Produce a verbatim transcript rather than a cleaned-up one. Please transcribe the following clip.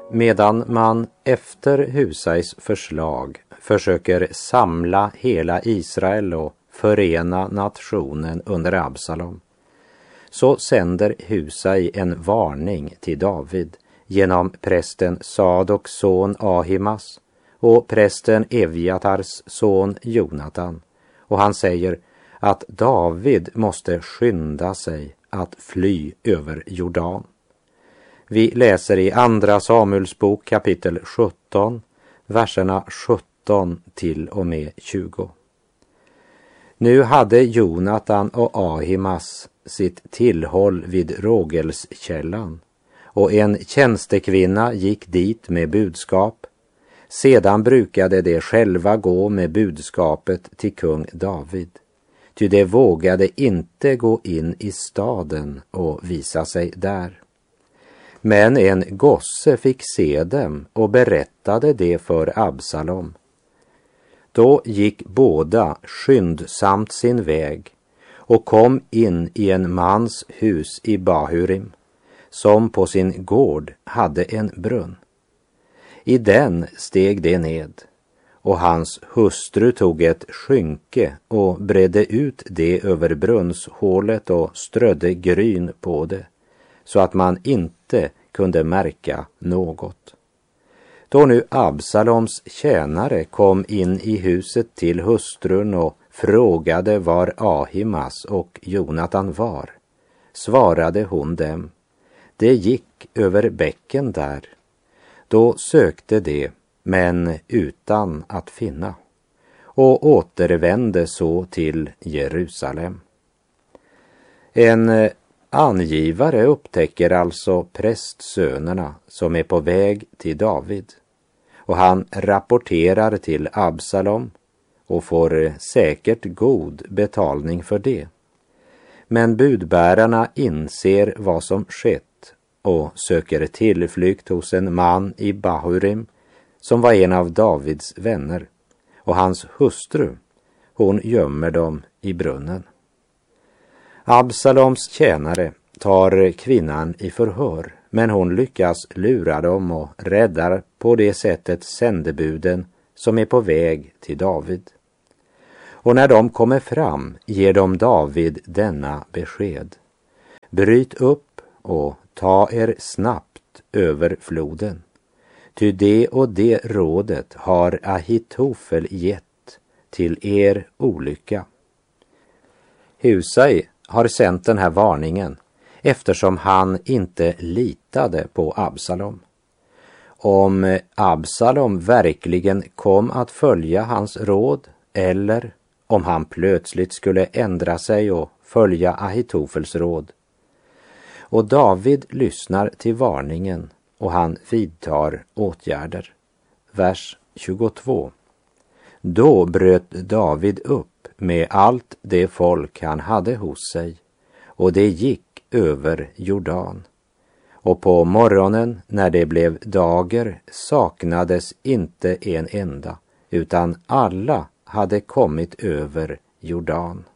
Medan man efter Husais förslag försöker samla hela Israel och förena nationen under Absalom, så sänder Husai en varning till David genom prästen Sadoks son Ahimas och prästen Evjatars son Jonatan. Och han säger att David måste skynda sig att fly över Jordan. Vi läser i andra Samuels bok kapitel sjutton, verserna sjutton till och med tjugo. Nu hade Jonatan och Ahimas sitt tillhåll vid Rågelskällan, och en tjänstekvinna gick dit med budskap. Sedan brukade de själva gå med budskapet till kung David, ty de vågade inte gå in i staden och visa sig där. Men en gosse fick se dem och berättade det för Absalom. Då gick båda skyndsamt sin väg och kom in i en mans hus i Bahurim, som på sin gård hade en brunn. I den steg de ned, och hans hustru tog ett skynke och bredde ut det över brunnshålet och strödde gryn på det, så att man inte kunde märka något. Då nu Absaloms tjänare kom in i huset till hustrun och frågade var Ahimas och Jonatan var, svarade hon dem: det gick över bäcken där. Då sökte de, men utan att finna, och återvände så till Jerusalem. En angivare upptäcker alltså prästsönerna som är på väg till David, och han rapporterar till Absalom och får säkert god betalning för det. Men budbärarna inser vad som skett och söker tillflykt hos en man i Bahurim som var en av Davids vänner, och hans hustru, hon gömmer dem i brunnen. Absaloms tjänare tar kvinnan i förhör, men hon lyckas lura dem och räddar på det sättet sändebuden som är på väg till David. Och när de kommer fram ger de David denna besked: bryt upp och ta er snabbt över floden, ty det och det rådet har Ahitofel gett till er olycka. Husai har sänt den här varningen eftersom han inte litade på Absalom. Om Absalom verkligen kom att följa hans råd, eller om han plötsligt skulle ändra sig och följa Ahitofels råd. Och David lyssnar till varningen och han vidtar åtgärder. Vers tjugotvå. Då bröt David upp med allt det folk han hade hos sig, och det gick över Jordan. Och på morgonen när det blev dager saknades inte en enda, utan alla hade kommit över Jordan.